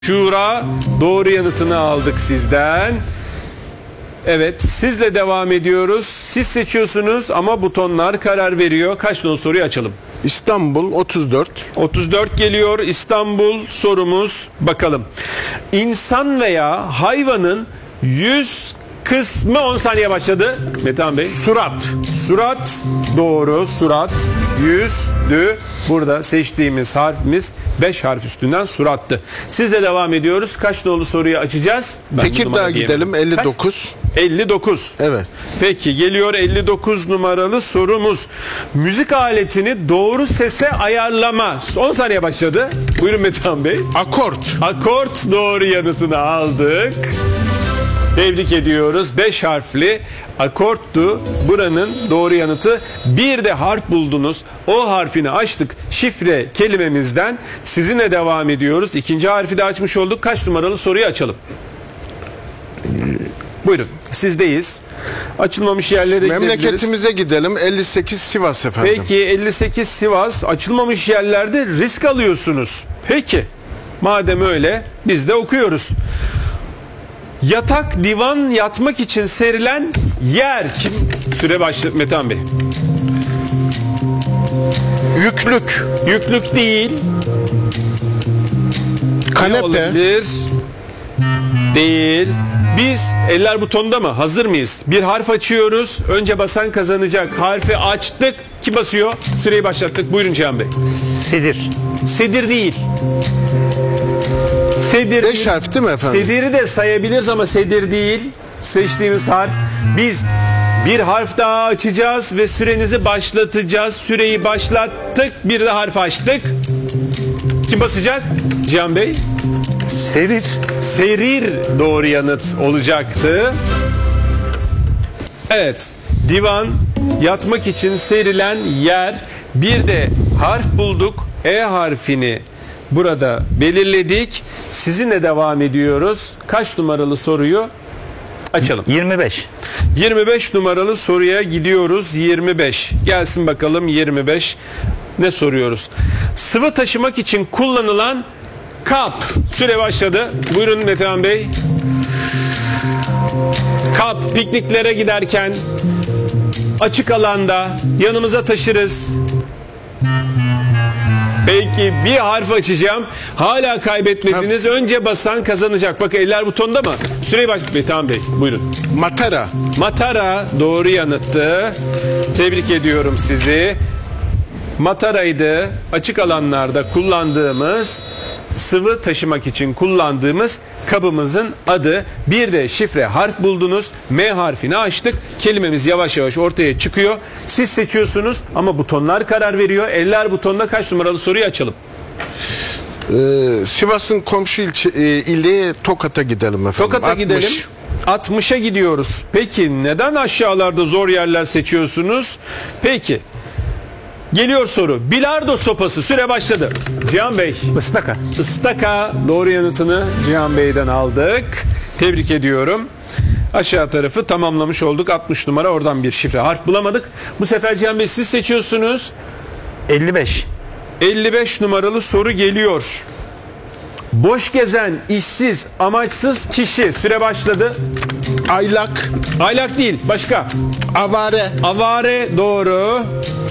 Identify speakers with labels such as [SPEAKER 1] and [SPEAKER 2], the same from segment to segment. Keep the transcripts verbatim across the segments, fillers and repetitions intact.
[SPEAKER 1] Şura doğru yanıtını aldık sizden. Evet, sizle devam ediyoruz. Siz seçiyorsunuz ama butonlar karar veriyor. Kaç nolu soruyu açalım?
[SPEAKER 2] İstanbul otuz dört.
[SPEAKER 1] otuz dört geliyor İstanbul sorumuz. Bakalım. İnsan veya hayvanın yüz kısmı on saniye başladı. Metehan Bey.
[SPEAKER 2] Surat.
[SPEAKER 1] Surat doğru. Surat. Yüzdü. Burada seçtiğimiz harfimiz beş harf üstünden surattı. Sizle devam ediyoruz. Kaç nolu soruyu açacağız? Ben
[SPEAKER 2] Tekirdağ gidelim. elli dokuz.
[SPEAKER 1] Kaç? elli dokuz.
[SPEAKER 2] Evet.
[SPEAKER 1] Peki geliyor elli dokuz numaralı sorumuz. Müzik aletini doğru sese ayarlama. on saniye başladı. Buyurun Metehan Bey.
[SPEAKER 2] Akort.
[SPEAKER 1] Akort doğru yanıtını aldık. Tebrik ediyoruz. beş harfli akorttu. Buranın doğru yanıtı. Bir de harf buldunuz. O harfini açtık. Şifre kelimemizden sizinle devam ediyoruz. İkinci harfi de açmış olduk. Kaç numaralı soruyu açalım? Buyurun. Sizdeyiz. Açılmamış yerlere
[SPEAKER 2] Memleketimize gidelim. elli sekiz Sivas efendim.
[SPEAKER 1] Peki elli sekiz Sivas. Açılmamış yerlerde risk alıyorsunuz. Peki. Madem öyle biz de okuyoruz. Yatak, divan, yatmak için serilen yer. Kim? Süre başladı Metehan Bey.
[SPEAKER 2] Yüklük.
[SPEAKER 1] Yüklük değil.
[SPEAKER 2] Kanepe.
[SPEAKER 1] Olabilir. Değil. Biz eller butonda mı? Hazır mıyız? Bir harf açıyoruz. Önce basan kazanacak. Harfi açtık. Kim basıyor? Süreyi başlattık. Buyurun Cihan Bey.
[SPEAKER 3] Sedir.
[SPEAKER 1] Sedir değil. Sedir
[SPEAKER 2] Beş harf değil mi efendim?
[SPEAKER 1] Sedir'i de sayabiliriz ama sedir değil. Seçtiğimiz harf. Biz bir harf daha açacağız ve sürenizi başlatacağız. Süreyi başlattık. Bir de harf açtık. Kim basacak? Cihan Bey.
[SPEAKER 3] Serir.
[SPEAKER 1] Serir doğru yanıt olacaktı. Evet. Divan, yatmak için serilen yer. Bir de harf bulduk. E harfini burada belirledik. Sizinle devam ediyoruz. Kaç numaralı soruyu açalım?
[SPEAKER 3] yirmi beş.
[SPEAKER 1] yirmi beş numaralı soruya gidiyoruz. yirmi beş. Gelsin bakalım yirmi beş. Ne soruyoruz? Sıvı taşımak için kullanılan kap. Süre başladı. Buyurun Metehan Bey. Kap, pikniklere giderken açık alanda yanımıza taşırız. Peki bir harf açacağım. Hala kaybetmediniz. Önce basan kazanacak. Bak eller butonda mı? Süreyi baş... Metehan Bey buyurun.
[SPEAKER 2] Matara.
[SPEAKER 1] Matara doğru yanıttı. Tebrik ediyorum sizi. Mataraydı. Açık alanlarda kullandığımız, sıvı taşımak için kullandığımız kabımızın adı. Bir de şifre harf buldunuz. M harfini açtık. Kelimemiz yavaş yavaş ortaya çıkıyor. Siz seçiyorsunuz ama butonlar karar veriyor. Eller butonda kaç numaralı soruyu açalım?
[SPEAKER 2] Ee, Sivas'ın komşu ilçe, e, ili Tokat'a gidelim efendim.
[SPEAKER 1] Tokat'a
[SPEAKER 2] altmış.
[SPEAKER 1] gidelim. altmışa gidiyoruz. Peki neden aşağılarda zor yerler seçiyorsunuz? Peki. Geliyor soru. Bilardo sopası. Süre başladı. Cihan Bey.
[SPEAKER 3] Istaka.
[SPEAKER 1] Istaka doğru yanıtını Cihan Bey'den aldık. Tebrik ediyorum. Aşağı tarafı tamamlamış olduk. altmış numara, oradan bir şifre harf bulamadık. Bu sefer Cihan Bey siz seçiyorsunuz.
[SPEAKER 3] elli beş.
[SPEAKER 1] elli beş numaralı soru geliyor. Boş gezen, işsiz, amaçsız kişi. Süre başladı.
[SPEAKER 2] Aylak.
[SPEAKER 1] Aylak değil. Başka.
[SPEAKER 2] Avare.
[SPEAKER 1] Avare doğru.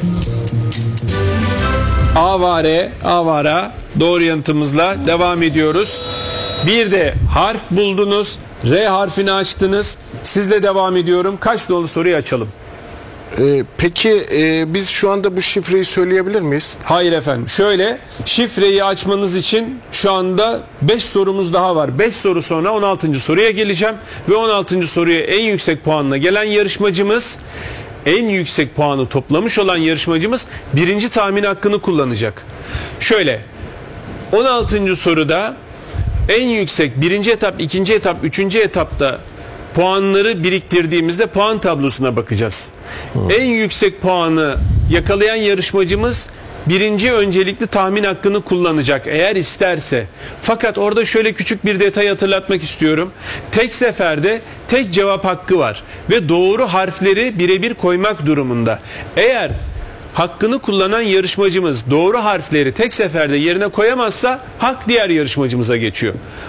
[SPEAKER 1] Avare, avara doğru yanıtımızla devam ediyoruz. Bir de harf buldunuz. R harfini açtınız. Sizle devam ediyorum. Kaç nolu soruyu açalım?
[SPEAKER 2] Ee, peki e, biz şu anda bu şifreyi söyleyebilir miyiz?
[SPEAKER 1] Hayır efendim. Şöyle, şifreyi açmanız için şu anda beş sorumuz daha var. beş soru sonra on altıncı soruya geleceğim. Ve on altıncı soruya en yüksek puanla gelen yarışmacımız, en yüksek puanı toplamış olan yarışmacımız birinci tahmin hakkını kullanacak. Şöyle, on altıncı soruda en yüksek birinci etap, ikinci etap, üçüncü etapta puanları biriktirdiğimizde puan tablosuna bakacağız. Hmm. En yüksek puanı yakalayan yarışmacımız birinci öncelikli tahmin hakkını kullanacak eğer isterse. Fakat orada şöyle küçük bir detay hatırlatmak istiyorum. Tek seferde tek cevap hakkı var ve doğru harfleri birebir koymak durumunda. Eğer hakkını kullanan yarışmacımız doğru harfleri tek seferde yerine koyamazsa hak diğer yarışmacımıza geçiyor.